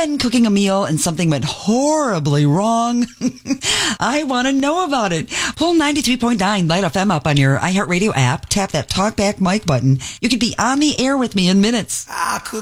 been cooking a meal and something went horribly wrong? I want to know about it. Pull 93.9 Light FM up on your iHeartRadio app. Tap that talkback mic button. You could be on the air with me in minutes. I could